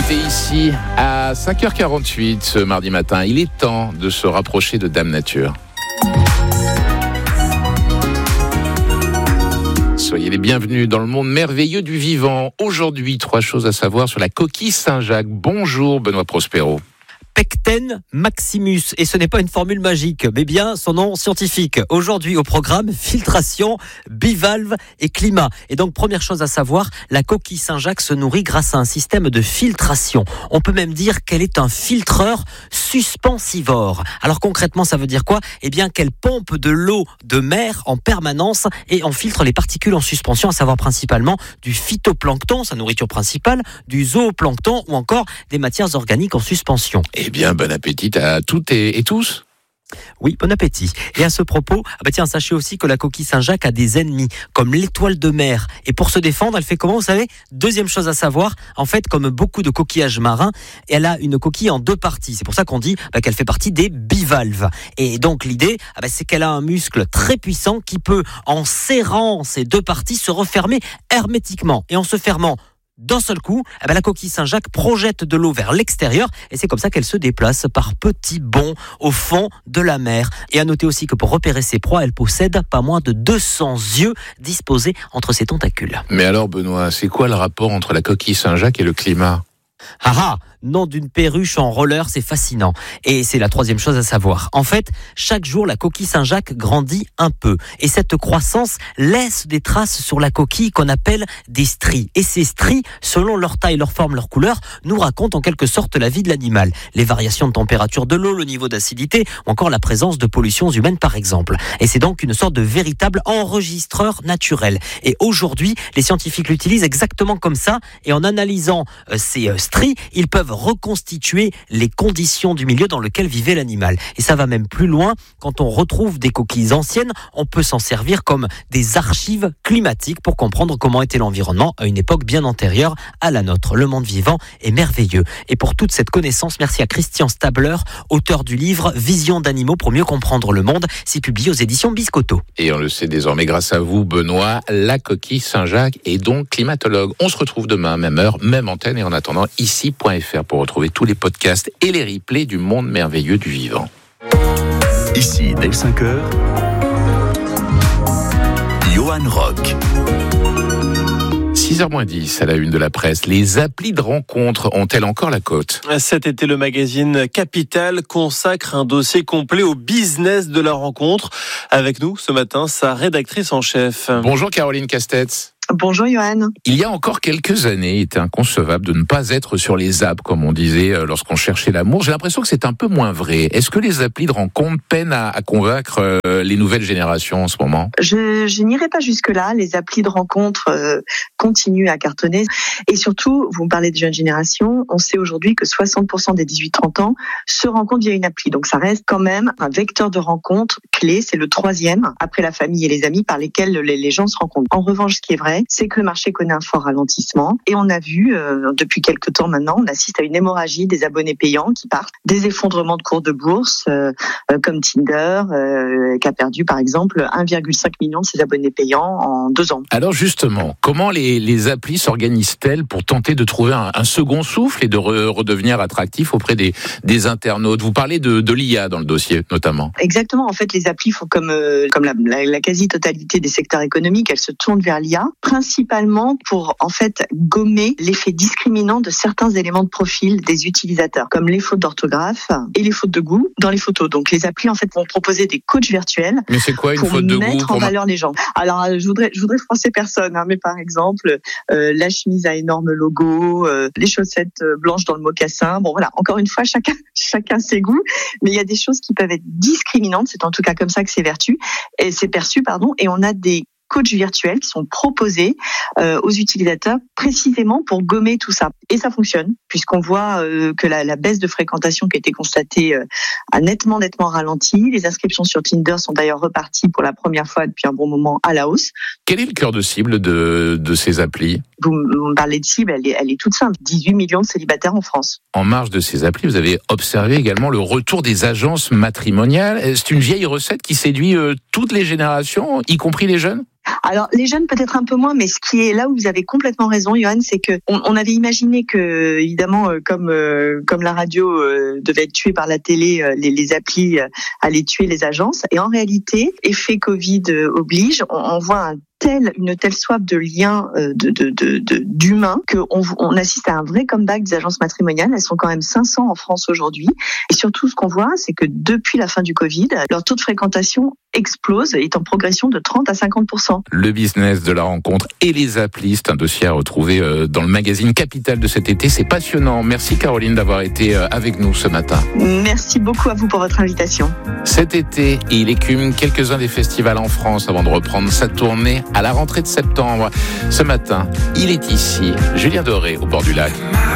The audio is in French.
était ici à 5h48 ce mardi matin. Il est temps de se rapprocher de Dame Nature. Soyez les bienvenus dans le monde merveilleux du vivant. Aujourd'hui, 3 choses à savoir sur la coquille Saint-Jacques. Bonjour Benoît Prospero. Pecten maximus, et ce n'est pas une formule magique, mais bien son nom scientifique. Aujourd'hui au programme, filtration, bivalve et climat. Et donc première chose à savoir, la coquille Saint-Jacques se nourrit grâce à un système de filtration. On peut même dire qu'elle est un filtreur suspensivore. Alors concrètement ça veut dire quoi ? Eh bien qu'elle pompe de l'eau de mer en permanence et en filtre les particules en suspension, à savoir principalement du phytoplancton, sa nourriture principale, du zooplancton ou encore des matières organiques en suspension. Eh bien, bon appétit à toutes et tous. Oui, bon appétit. Et à ce propos, sachez aussi que la coquille Saint-Jacques a des ennemis, comme l'étoile de mer. Et pour se défendre, elle fait comment, vous savez ? Deuxième chose à savoir, en fait, comme beaucoup de coquillages marins, elle a une coquille en 2 parties. C'est pour ça qu'on dit qu'elle fait partie des bivalves. Et donc l'idée, c'est qu'elle a un muscle très puissant qui peut, en serrant ces 2 parties, se refermer hermétiquement. Et en se fermant d'un seul coup, la coquille Saint-Jacques projette de l'eau vers l'extérieur et c'est comme ça qu'elle se déplace par petits bonds au fond de la mer. Et à noter aussi que pour repérer ses proies, elle possède pas moins de 200 yeux disposés entre ses tentacules. Mais alors Benoît, c'est quoi le rapport entre la coquille Saint-Jacques et le climat ? Nom d'une perruche en roller, c'est fascinant. Et c'est la 3e chose à savoir. En fait, chaque jour, la coquille Saint-Jacques grandit un peu. Et cette croissance laisse des traces sur la coquille qu'on appelle des stries. Et ces stries, selon leur taille, leur forme, leur couleur, nous racontent en quelque sorte la vie de l'animal. Les variations de température de l'eau, le niveau d'acidité, ou encore la présence de pollutions humaines, par exemple. Et c'est donc une sorte de véritable enregistreur naturel. Et aujourd'hui, les scientifiques l'utilisent exactement comme ça. Et en analysant ces stries, ils peuvent reconstituer les conditions du milieu dans lequel vivait l'animal. Et ça va même plus loin. Quand on retrouve des coquilles anciennes, on peut s'en servir comme des archives climatiques pour comprendre comment était l'environnement à une époque bien antérieure à la nôtre. Le monde vivant est merveilleux. Et pour toute cette connaissance, merci à Christian Stabler, auteur du livre Vision d'animaux pour mieux comprendre le monde. C'est publié aux éditions Biscotto. Et on le sait désormais grâce à vous, Benoît, la coquille Saint-Jacques est donc climatologue. On se retrouve demain, même heure, même antenne. Et en attendant, ici.fr pour retrouver tous les podcasts et les replays du monde merveilleux du vivant. Ici, dès 5h, Johan Rock. 6h-10 à la une de la presse. Les applis de rencontres ont-elles encore la cote ? Cet été, le magazine Capital consacre un dossier complet au business de la rencontre. Avec nous ce matin, sa rédactrice en chef. Bonjour Caroline Castetz. Bonjour Johan. Il y a encore quelques années, il était inconcevable de ne pas être sur les apps, comme on disait lorsqu'on cherchait l'amour. J'ai l'impression que c'est un peu moins vrai. Est-ce que les applis de rencontre peinent à convaincre les nouvelles générations en ce moment ? Je n'irai pas jusque-là. Les applis de rencontre continuent à cartonner. Et surtout, vous me parlez de jeunes générations, on sait aujourd'hui que 60% des 18-30 ans se rencontrent via une appli. Donc ça reste quand même un vecteur de rencontre clé. C'est le 3e, après la famille et les amis, par lesquels les gens se rencontrent. En revanche, ce qui est vrai, c'est que le marché connaît un fort ralentissement et on a vu depuis quelques temps maintenant, on assiste à une hémorragie des abonnés payants qui partent, des effondrements de cours de bourse comme Tinder qui a perdu par exemple 1,5 million de ses abonnés payants en 2 ans. Alors justement, comment les applis s'organisent-elles pour tenter de trouver un second souffle et de redevenir attractifs auprès des internautes ? Vous parlez de l'IA dans le dossier notamment. Exactement, en fait les applis font comme la quasi-totalité des secteurs économiques, elles se tournent vers l'IA, principalement pour en fait gommer l'effet discriminant de certains éléments de profil des utilisateurs, comme les fautes d'orthographe et les fautes de goût dans les photos. Donc les applis en fait vont proposer des coachs virtuels. Mais c'est quoi une faute de goût ? Pour mettre en valeur les gens. Alors je voudrais froisser personne, mais par exemple la chemise à énorme logo, les chaussettes blanches dans le mocassin. Bon voilà, encore une fois chacun ses goûts, mais il y a des choses qui peuvent être discriminantes. C'est en tout cas comme ça que c'est perçu, et on a des coachs virtuels qui sont proposés aux utilisateurs précisément pour gommer tout ça. Et ça fonctionne, puisqu'on voit que la baisse de fréquentation qui a été constatée a nettement ralenti. Les inscriptions sur Tinder sont d'ailleurs reparties pour la première fois depuis un bon moment à la hausse. Quel est le cœur de cible de ces applis ? Vous me parlez de cible, elle est toute simple. 18 millions de célibataires en France. En marge de ces applis, vous avez observé également le retour des agences matrimoniales. C'est une vieille recette qui séduit toutes les générations, y compris les jeunes ? Alors les jeunes peut-être un peu moins, mais ce qui est là où vous avez complètement raison, Johan, c'est que on avait imaginé que évidemment comme la radio devait être tuée par la télé, les applis allaient tuer les agences. Et en réalité, effet Covid oblige, on voit une telle soif de liens d'humains qu'on assiste à un vrai comeback des agences matrimoniales. Elles sont quand même 500 en France aujourd'hui. Et surtout, ce qu'on voit, c'est que depuis la fin du Covid, leur taux de fréquentation explose et est en progression de 30 à 50%. Le business de la rencontre et les applis, c'est un dossier à retrouver dans le magazine Capital de cet été. C'est passionnant. Merci Caroline d'avoir été avec nous ce matin. Merci beaucoup à vous pour votre invitation. Cet été, il écume quelques-uns des festivals en France avant de reprendre sa tournée à la rentrée de septembre. Ce matin, il est ici, Julien Doré, au bord du lac.